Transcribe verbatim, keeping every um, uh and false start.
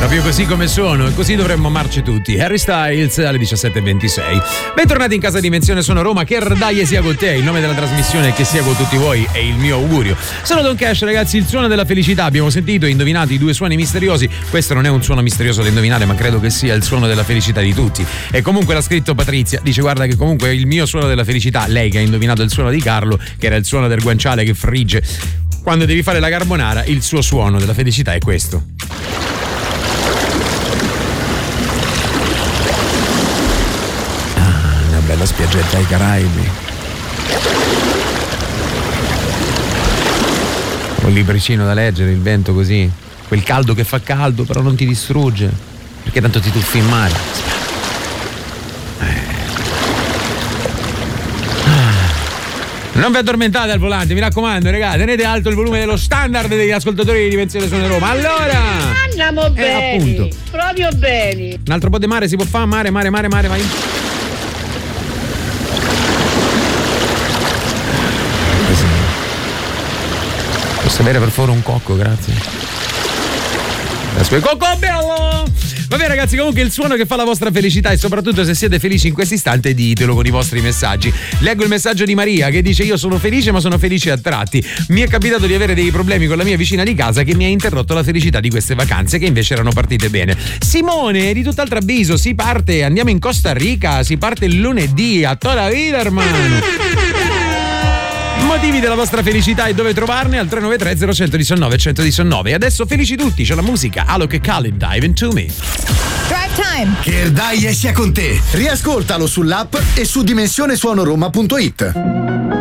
Proprio così come sono, e così dovremmo amarci tutti. Harry Styles alle diciassette e ventisei. Bentornati in casa Dimensione Sono Roma, che Rdaie sia con te, il nome della trasmissione è che sia con tutti voi, è il mio augurio. Sono Don Cash, ragazzi, il suono della felicità. Abbiamo sentito e indovinato i due suoni misteriosi. Questo non è un suono misterioso da indovinare, ma credo che sia il suono della felicità di tutti. E comunque l'ha scritto Patrizia, dice guarda che comunque il mio suono della felicità, lei che ha indovinato il suono di Carlo, che era il suono del guanciale che frigge quando devi fare la carbonara, il suo suono della felicità è questo. Bella spiaggetta ai Caraibi, un libricino da leggere, il vento così, quel caldo che fa caldo però non ti distrugge perché tanto ti tuffi in mare. eh. Non vi addormentate al volante, mi raccomando, ragazzi, tenete alto il volume dello standard degli ascoltatori di Dimensione Sono Roma. Allora andiamo eh, bene, appunto, proprio bene. Un altro po' di mare si può fare, mare, mare, mare, mare, vai. Posso avere per favore un cocco, grazie. Aspetta, cocco bello! Vabbè ragazzi, comunque il suono che fa la vostra felicità, e soprattutto se siete felici in questo istante ditelo con i vostri messaggi. Leggo il messaggio di Maria che dice: io sono felice ma sono felice a tratti. Mi è capitato di avere dei problemi con la mia vicina di casa che mi ha interrotto la felicità di queste vacanze che invece erano partite bene. Simone di tutt'altro avviso, si parte, andiamo in Costa Rica, si parte il lunedì a Tora Vida, hermano. Motivi della vostra felicità e dove trovarne al tre nove tre zero uno uno nove uno uno nove. E adesso felici tutti, c'è la musica Alok e Khalid, Dive Into Me. Drive Time. Che Rdaie sia con te. Riascoltalo sull'app e su dimensionesuonoroma punto it.